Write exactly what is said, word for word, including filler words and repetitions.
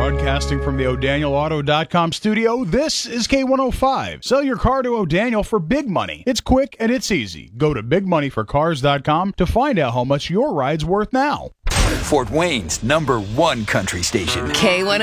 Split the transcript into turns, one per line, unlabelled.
Broadcasting from the O'Daniel Auto dot com studio, this is K one oh five. Sell your car to O'Daniel for big money. It's quick and it's easy. Go to big money for cars dot com to find out how much your ride's worth now.
Fort Wayne's number one country station.
K one